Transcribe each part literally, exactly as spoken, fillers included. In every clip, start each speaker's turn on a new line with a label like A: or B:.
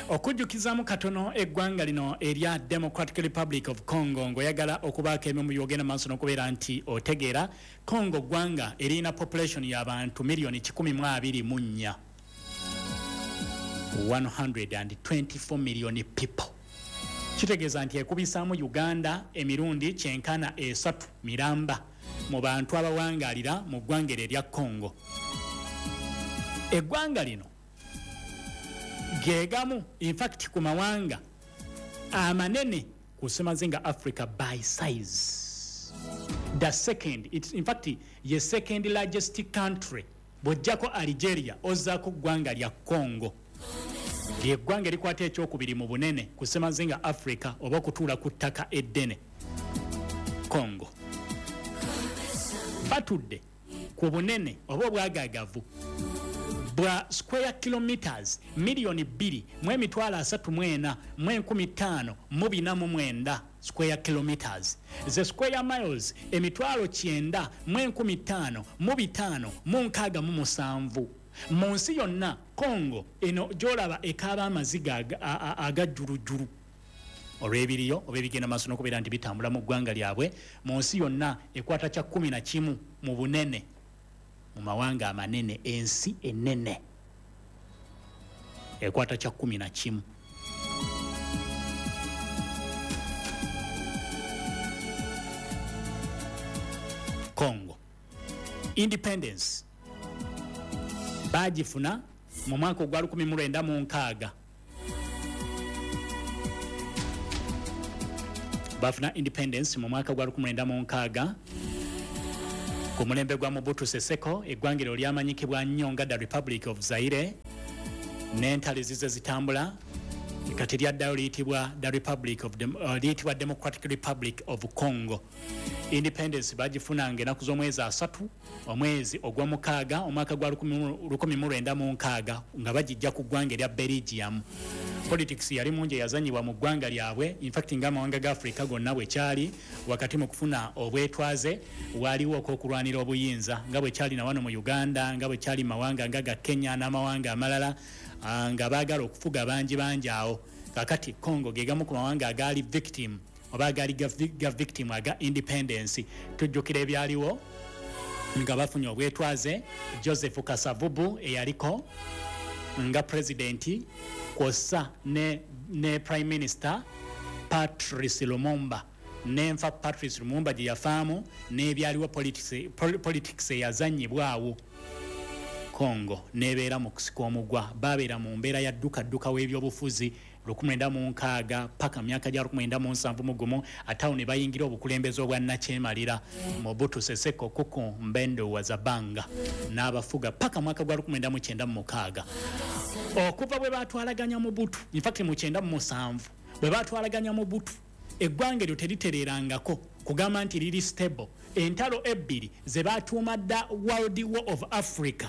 A: okujjukizamu katono eggwanga lino erya Democratic Republic of Congo ngoyagala okubaako emu mu byogenda maaso n'okubeera nti otegeera Congo ggwanga erina population y'abantu miliyoni kikumi mu abiri mu nnya one hundred twenty-four million people. Kitegeeza nti ekubisaamu Uganda emirundi kyenkana esatu miramba mu bantu abawangaalira mu ggwanga erya Congo. Eggwanga lino gegamu in fact ku mawanga amanene ku semazinga Africa by size. The second, it's in fact ye second largest country bojjako Algeria ozako ggwanga lya Congo. Eggwanga likwata ekyokubiri mu bunene ku semazinga Africa oba okutuula ku ttaka eddene Congo. Batudde ku bunene oba obwagaagavu bwa square kilometers milioni bbiri mu emitwalo asatu mu ena mu enkumi ttaano mu bina mu mwenda square kilometers. Ze square miles emitwalo kyenda mu enkumi ttaano mu bitaano mu nkaaga mu musanvu. Mu nsi yonna Congo eno gy'olaba ekaaba amaziga agajjulujjulu olw'ebiriyo oba ebigenda maaso n'okubeera nti bitambula mu ggwanga lyabwe. Mu nsi yonna ekwata kya kumi na kimu mu bunene mu mawanga amanene. Ensi enene ekwata kya kumi na kimu. Congo independence bagifuna mu mwaka ogwa lukumi mu lwenda mu nkaaga. Bafuna independence mu mwaka gwa lukumi mu lwenda mu nkaaga ku mulembe gwa Mobutu Sese Seko. Eggwanga lyo lyamanyikibwa nnyo nga the Republic of Zaire n'entale zize zitambula kati lyaddayo liyitibwa the Republic of Dem uh, liyitibwa Democratic Republic of Congo. Independence bagifunanga ennaku z'omwezi asatu omwezi ogwa mukaaga omwaka gwa lukumi mu lwenda mu nkaaga nga bagijja ku ggwanga erya Belgium. Politics yali mungi yazanyibwa mu ggwanga lyabwe. In fact ng'amawanga ga Africa gonna bwe kyali wakati mu kufuna obwetwaze waliwo okulwanira obuyinza nga bwe kyali na wano mu Uganda nga bwe kyali mawanga nga ga Kenya n'amawanga amalala nga baagala okufuga bangi bangi awo. Kakati Congo ge gamu ku mawanga agaali victim oba agaali ga victim aga independence. Tujjukira ebyaliwo nga bafunye obwetwaze Joseph Kasavubu eyaliko nga presidenti kwossa ne, ne prime minister Patrice Lumumba nenfa Patrice Lumumba gye yafaamu n'ebyaliwo politics, politics eyazanyibwawo. Congo nebeera mu kusika omugwa babeera mu mbeera ya dduka dduka w'ebyobufuzi lukumi lwenda mu nkaaga paka myaka gya lukumi lwenda mu nsanvu mu gumu atawo ne bayingira obukulembeze obwa nakyemalira Mobutu Sese Seko Kuku Mbendo Wazabanga n'abafuga paka mwaka gwa lukumi lwenda mu kyenda mu mukaaga. Okuva bwe batwalaganya Mobutu in fact mu kyenda mu musanvu bwe batwalaganya Mobutu eggwanga eryo teritererangako kugamba nti liri stable. Entalo ebbiri ze batuuma dda World War of Africa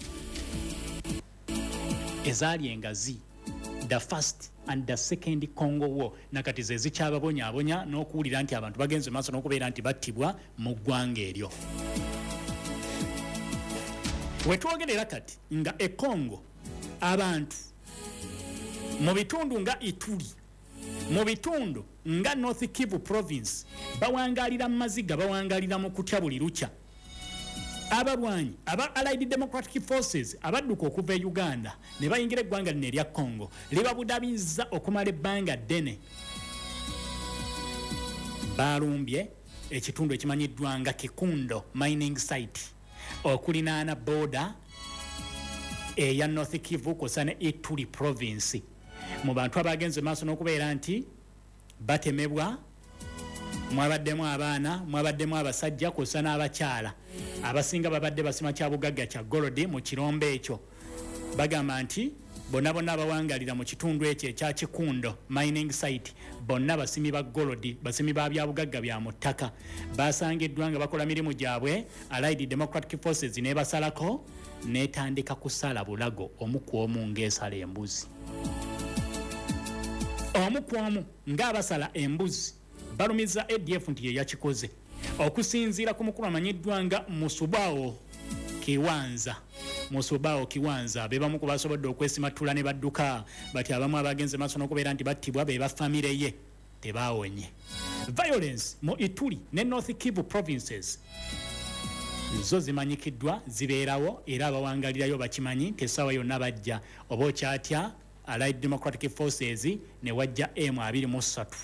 A: ezaali engazi the first and the second Congo War nakati ze zikyababonyaabonya n'okuwulira nti abantu bagenze maaso n'okubeera nti battibwa mu ggwanga eryo. Wetwogerera kati nga e Congo abantu mu bitundu nga Ituri mu bitundu nga North Kivu province bawangaalira mu maziga bawangaalira mu kutya buli lukya. Abalwanyi aba Allied Democratic Forces abadduka okuva e Uganda ne bayingira eggwanga lino erya Congo libabudabizza okumala ebbanga ddene. Balumbye ekitundu ekimanyiddwa nga Kikundo mining site okulinaana border eya North Kivu kw'ossa ne Ituri province. Mu bantu abagenze maaso n'okubeera nti batemebwa mwabaddemu abaana mwabaddemu abasajja kw'ossa n'abakyala abasinga babadde basima kya bugagga kya Golodi mu kirombe ekyo. Bagamba nti bonna bonna abawangaalira mu kitundu ekyo ekya Kikundo mining site bonna basimi ba Golodi basimi ba byabugagga bya mu ttaka basangiddwa nga bakola mirimu gyabwe. Allied Democratic Forces ne basalako netandika kusala bulago omu ku omu ng'esala embuzi. Omu ku omu ng'abasala embuzi balumiza A D F nti ye yakikoze okusinziira ku mukulu amanyiddwa nga Musubao Kiwanza Musubao Kiwanza bebamu ku basobodde okwesimatula ne badduka bati abamu abagenze maaso n'okubeera nti battibwa be ba famire ye tebaawonye. Violence mu Ituri ne North Kivu provinces zo zimanyikiddwa zibeerawo era abawangalirayo bakimanyi tesaawa yonna bajja oba okyatya Allied Democratic Forces ne wajja M twenty thirty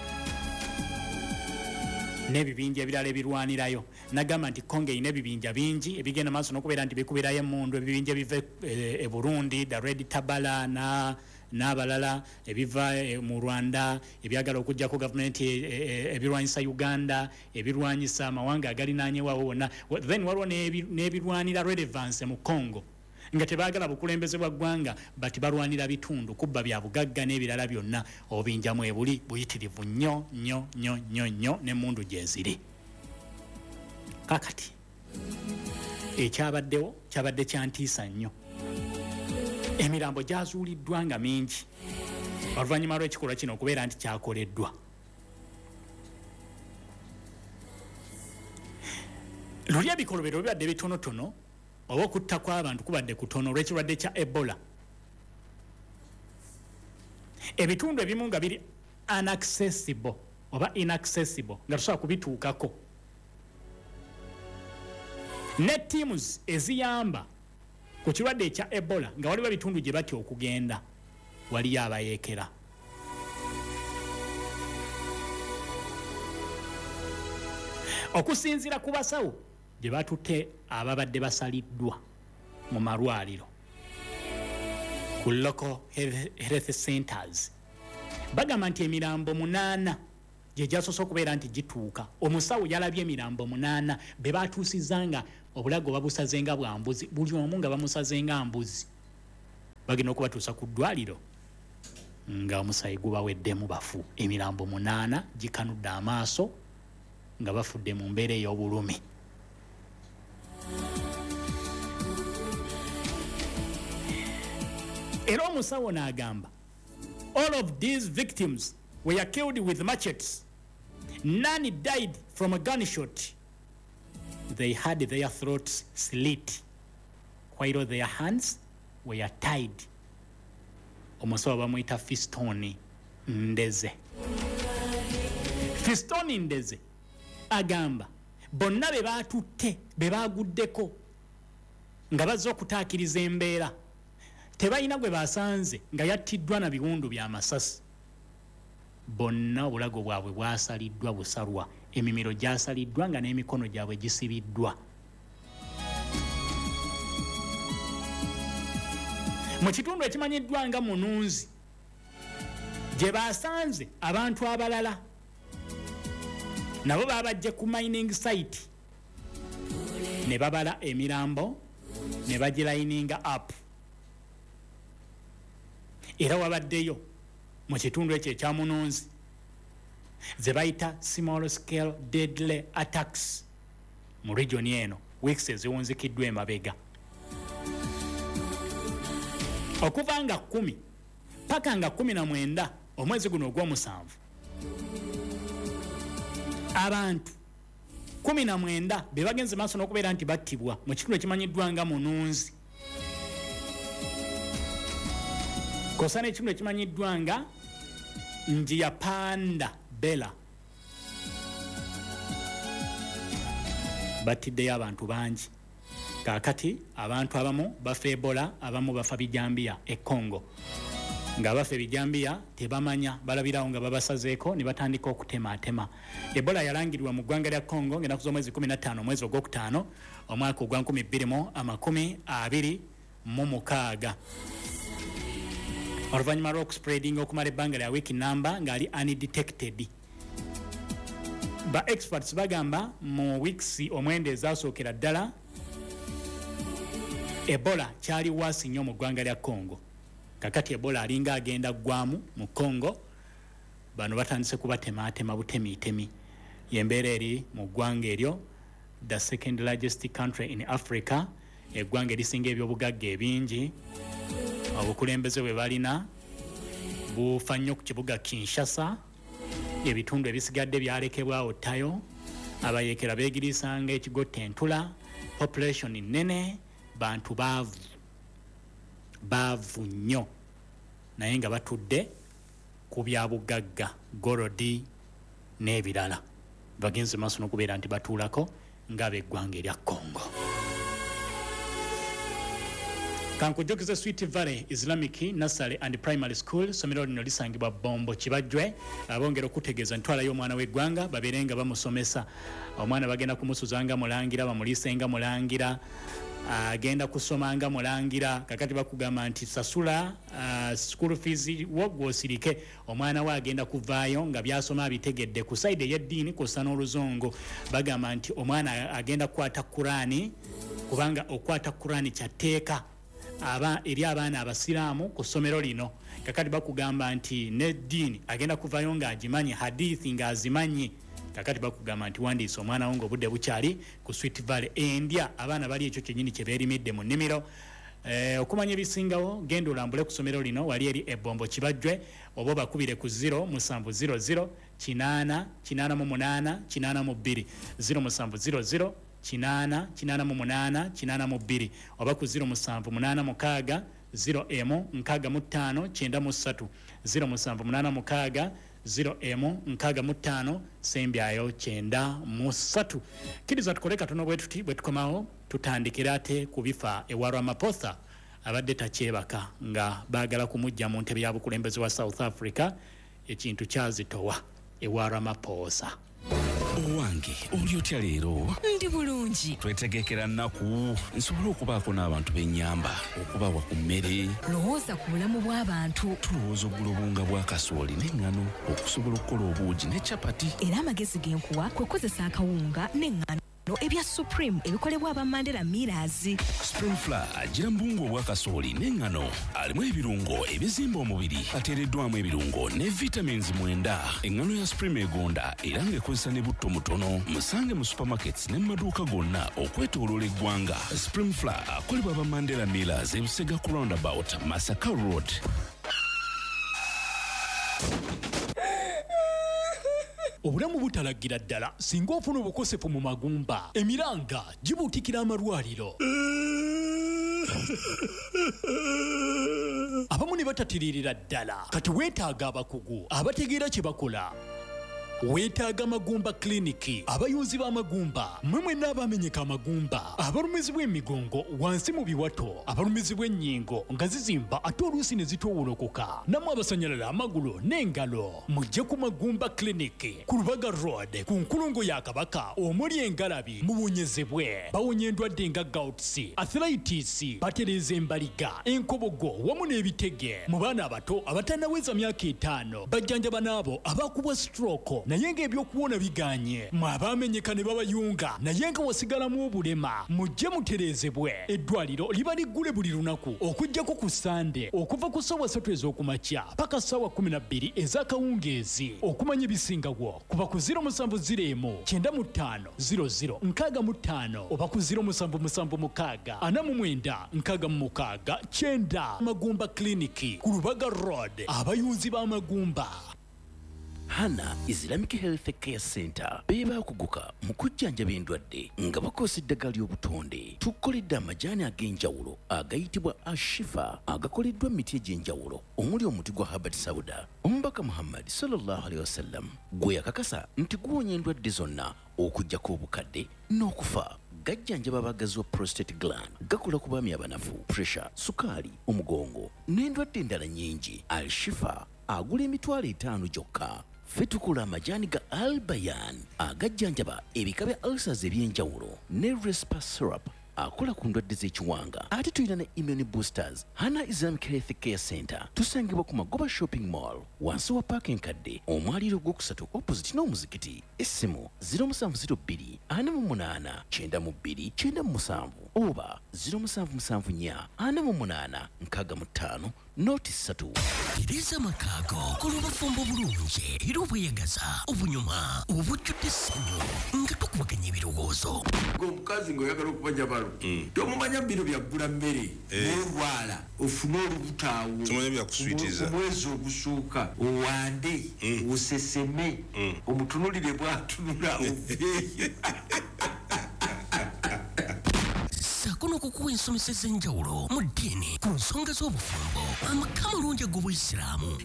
A: n'ebibinja ebirala ebirwanirayo. Nagamba nti Kongo erina ebibinja bingi ebigenda maaso n'okubeera nti bikubirayo emmundu ebibinja ebiva e Burundi the Red Tabara na n'abalala ebiva mu Rwanda ebyagala okujjako gavumenti ebirwanyisa Uganda ebirwanyisa amawanga agalinaanyewawo wonna. Then waliwo n'ebirwanira relevance mu Congo nga tebaagala bukulembeze bwa ggwanga bati balwanira bitundu kubba bya bugagga n'ebirala byonna obinjamu ebuli buyitirivu nnyo nnyo nnyo nnyo nnyo n'emmundu gyeziri. Kakati ekyabaddewo kyabadde kyantiisa nnyo. Emirambo gyazuuliddwa nga mingi oluvannyuma lw'ekikolwa kino okubeera nti kyakoleddwa. Luli ebikolobero bibadde bitonotono oba okutta kw'abantu kubadde kutono olw'ekirwadde kya Ebola. Ebitundu ebimu nga biri unaccessible oba inaccessible nga tusobola kubituukako. Ne teams eziyamba ku kirwadde ekya Ebola nga waliwo ebitundu gye batya okugenda waliyo abayeekera. Okusinziira ku basawo gye batutte ababadde basaliddwa mu malwaliro ku local health centers bagamba nti emirambo munaana gye gyasoose okubeera nti gituuka. Omusawo yalabye emirambo munaana be batuusizza nga obulago babusaze nga bwa mbuzi buli omu nga bamusaze nga mbuzi bagenda okubatuusa ku ddwaliro nga omusayi gubaweddemu bafu. Emirambo munaana gikanudde amaaso nga bafudde mu mbeera ey'obulumi. Era omusawo n'agamba all of these victims were killed with machetes. None died from a gunshot. They had their throats slit while their hands were tied. Omusawo bamuyita Fistoni Ndeze. Fistoni Ndeze agamba bonna be batutte be baguddeko nga bazze okutaakiriza embeera tebalina gwe basanze nga yattiddwa na biwundu bya masasi. Bonna obulago bwabwe bwasaliddwa busalwa, emimiro gyasaliddwa nga n'emikono gyabwe gisibiddwa. Mu kitundu ekimanyiddwa nga Mununzi gye basanze abantu abalala nabo babajje ku mining site ne babala emirambo ne bagirayininga up. Era wabaddeyo mu kitundu ekyo ekya Mununzi ze bayita small scale deadly attacks mu region eno weeks eziwunzikiddwa emabega. Okuva nga kumi paka nga kumi na mwenda omwezi guno ogw'omusanvu abantu kumi na mwenda be bagenze maaso n'okubeera nti battibwa mu kitundu ekimanyiddwa nga Mununzi. Kosa n'ekitundu ekimanyiddwa nga Njia Panda Bela battiddeyo abantu bangi. Kaakati abantu abamu bafa Ebola, abamu bafa bijambiya e Congo. Nga bafa ebijambiya tebamanya balabirawo nga babasazeeko ne batandika okutematema. Ebola yalangirirwa mu ggwanga lya Congo ng'ennaku z'omwezi kumi na ttaano omwezi ogwokutaano omwaka ogwa nkumi bbiri mu amakumi abiri mu mukaaga. Oluvannyuma lw'okuspreadinga okumala ebbanga lya wiiki namba ng'ali undetected. Ba experts bagamba mu weeks omwenda ezaasookera ddala Ebola kyali waasi nnyo mu ggwanga lya Congo. Kakati Ebola alinga agenda ggwamu mu Congo bano batandise kubatematema butemiitemi. Yembeera eri mu ggwanga eryo the second largest country in Africa, eggwanga erisinga ebyobugagga ebingi. Obukulembeze bwe balina bufa nnyo ku kibuga Kinshasa. Ebitundu ebisigadde byalekebwawo ttayo. Abayeekera beegirisanga ekigo Tentula. Population nene bantu baavu baavu nnyo naye nga batudde ku byabugagga golodi n'ebirala bagenze maaso n'okubeera nti batuulako ng'ab'eggwanga erya Congo. Kankujjukize Sweet Valley Islamic Nursery and Primary School somero lino lisangibwa Bombo Kibajwe abongera okutegeeza ntwala y'omwana w'eggwanga babeerenga bamusomesa omwana bagenda kumusuzanga mulangira bamulisenga mulangira agenda kusomanga mulangira kakati bakugamba nti sasula uh, school fees wogwosirike omwana we agenda kuvaayo nga byasoma abitegedde ku side y'eddiini kussa n'oluzongo bagamba nti omwana agenda kukwata Kurani kubanga okwata Kurani kyateeka aba eri abaana abasiraamu ku ssomero lino kakati bakugamba nti n'eddiini agenda kuvaayo ng'agimanyi hadithi ng'azimanyi kakati bakugamba nti wandiise omwana wo ng'obudde bukyali ku Sweet Valley endya abaana bali ekyo kyennyini kye beerimidde mu nnimiro. Eh, okumanya ebisingawo genda olambule ku ssomero lino wali eri ebbombo Kibajwe oba bakubire ku zero musanvu zero zero kinaana kinaana mu munaana kinaana mu bbiri zero musanvu zero zero kinaana kinaana mu munaana kinaana mu bbiri oba ku zero musanvu munaana mukaaga zero emu nkaaga mu ttaano kyenda mu ssatu zero musanvu munaana mukaaga zero emu nkaaga mu ttaano sembyayo kyenda mu ssatu. Kiriza tukole katono bwe tuti bwe tukomawo tutandikira ate ku bifa ewa Ramaphosa abadde takyebaka nga baagala kumujja mu ntebe ya bukulembeze wa South Africa ekintu kyazitowa ewa Ramaphosa.
B: Owange oli otya leero?
C: Ndi bulungi.
B: Twetegekera nnaku nsobola okubaako n'abantu b'ennyamba okubawa ku mmere.
C: Lowooza ku bulamu bw'abantu.
B: Tulowooza oggula obunga bwa kasooli n'eŋŋano okusobola okukola obuugi ne capati.
C: Era amagezi genkuwa kwe kozesa akawunga n'eŋŋano ebya Supreme ebikolebwa aba Mandela Millers.
B: Spring Flour agira mbungo obwa kasooli n'eŋŋano alimu ebirungo ebizimba omubiri ateereddwamu ebirungo ne vitamins mwenda. Eŋŋano ya Supreme egonda era ng'ekozesa ne butto mutono. Musange mu supermarkets ne mu maduuka gonna okwetooloola eggwanga. Spring Flour akolebwa aba Mandela Millers e Busega ku roundabout Masaka Road.
D: Obulamu butalagira ddala singa ofuna obukosefu mu magumba emiranga gibuutikira amalwaliro. Abamu ne batatiririra ddala kati weetaaga abakugu abategeera kye bakola. Weetaaga Magumba Kliniki abayuzi b'amagumba mmwe mwenna abamenyeka amagumba abalumizibwa emigongo wansi mu biwato abalumizibwa ennyingo nga zizimba ate oluusi ne zitoowolokoka namwe abasanyalala amagulu n'engalo mujje ku Magumba Kliniki ku Lubaga Road ku nkulungo ya Kabaka omuli engalabi muwonyezebwe bawonya endwadde nga gouts, arthritis, batereeza embaliga, enkobogo wamu n'ebitege mu baana abato abatannaweza myaka etaano bajjanjaba n'abo abakubwa stroke naye ng'ebyokuwona biganye mwe abamenyeka ne babayunga naye nga wasigalamu obulema mujje mutereezebwe. Eddwaliro liba liggule buli lunaku okuggyako ku Sande okuva ku ssaawa ssatu ez'okumakya paka ssaawa kkumi na bbiri ez'akawungeezi. Okumanya ebisingawo kuba ku zero musanvu ziro emu kyenda mu ttaano ziro ziro nkaaga mu ttaano oba ku ziro musanvu musanvu mukaaga ana mu mwenda nkaaga mu mukaaga kyenda. Magumba Kliniki ku Lubaga Road abayunzi b'amagumba.
B: Hana Islamic Health Care Center beba kuguka mu kujjanjaba endwadde nga bakozesa eddagala ly'obutonde. Tukoledde amajaani ag'enjawulo agayitibwa Ashifa agakoleddwa mu miti egy'enjawulo omuli omuti gwa Habat Sauda. Omubaka Muhammad sallallahu alaihi wasallam gwe yakakasa nti guwonya endwadde zonna okuggyako obukadde n'okufa. Gajjanjaba abagazi wa prostate gland, gakola ku baami abanafu, pressure, sukaali, omugongo n'endwadde endala nnyingi. Al-Shifa agula emitwalo etaano gyokka. Ffe tukola amajaani ga Al-Bayan agajjanjaba ebika bya ulcers eby'enjawulo ne Respa syrup akola ku ndwadde z'ekiwanga. Ate tulina ne immune boosters. Hana Islamic Health Care Center tusangibwa ku Magoba Shopping Mall wansi wa paaka enkadde omwaliro ogwokusatu opposite n'omuzikiti. Essimu ziro musanvu ziro bbiri ana mu munaana kyenda mu bbiri kyenda mu musanvu oba ziro musanvu musanvu nnya ana mu munaana nkaaga mu ttaano noti ssatu.
E: Tereza makaago kola obufumbo bulungi era obweyagaza obunyuma obujjudde essanyu nga tukubaganya ebirowoozo.
F: Omukazi ng'oyagala okubanja balo tomumanya bino byaggula mmere n'olwala ofune olubutaawo omwezi ogusooka owande oseseme omutunulire bw'atunula oveeyo.
E: Saako n'okukuba okuwa ensomesa ez'enjawulo mu ddiini ku nsonga z'obufumbo amaka amalungi ag'obuyisiraamu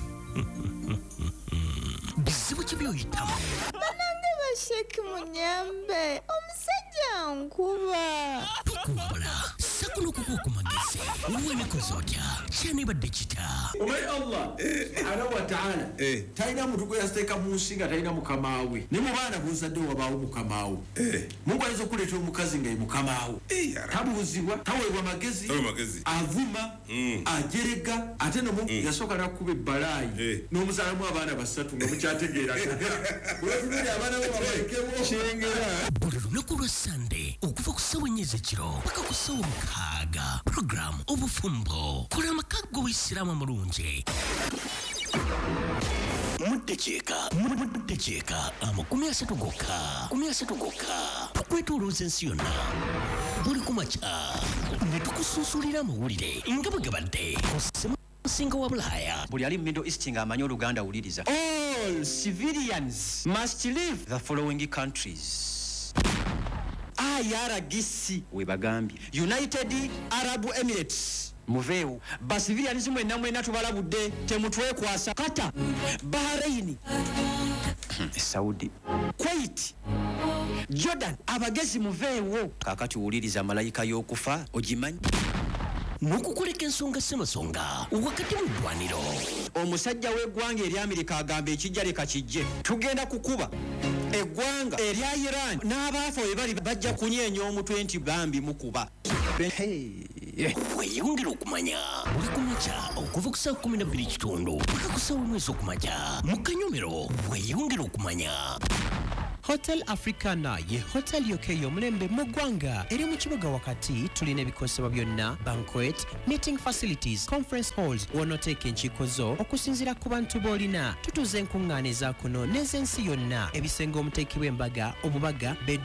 E: bizibu ki by'oyitamu
G: banange basheki munyambe omusajja nkuba
E: tukumbula sakuno okukuwa ku magezi wemikozi otya kyanibadde kita
F: omanyi allah subhanahu wa ta'ala talina muntu gwe yasteeka mu nsi nga talina mukamaawe ne mu baana buzadde wabaawo mukamaawe mungu ayinza okuleeta omukazi nga ye mukamaawe tabuuzibwa taweebwa magezi avuma ajerega ate nomu yasooka nakkuba ebbalaayi n'omuzaalamu abaana basatu nga mukyategeera wetunuli abaana bo babalekemu kyengera
E: buli lunaku lwa sande okuva ku ssawa ennya ez'ekiro paka ku ssawa mukaaga program obufumbo kola amaka g'obuyisiraamu amulungi muddekyeka muddekyeka amakumi asatu gokka kumi asatu gokka tukwetolooza ensi yonna buli kumakya ne tukusunsulira amawulire nga bwe gabadde musinga wa bulaaya
H: buli ali mu middle east ng'amanyi oluganda awuliriza all civilians must leave the following countries I R G C we bagambye United Arab Emirates muveewo basivilians mwenna mwenna tubalabudde temutwekwasa Qatar Bahrain Saudi Kuwait Jordan abagezi muveewo kakati wuliriza malayika y'okufa ogimanyi
E: n'okukoleka ensonga ssemasonga wakati mu ddwaniro
H: omusajja w'eggwanga eri Amerika agamba ekijja leka kijje tugenda kukuba eggwanga erya Iran n'abaafa we bali bajja kunyeenya omutwe nti bambi mukuba
E: weyongera okumanya buli kumakya okuva ku ssaawa kumi na bbiri kitundu paka ku ssaawa omwezi okumakya mu kanyomero weyongera okumanya
I: Hotel Africana ye hotel yokeyo omulembe mu ggwanga eri mu kibuga wakati tulina ebikosebwa byonna banquet meeting facilities conference halls wonoteeka enkiiko zo okusinziira ku bantu b'olina tutuuza enkuŋŋaana eza kuno n'ez'ensi yonna ebisenge omuteekebwa embaga obubaga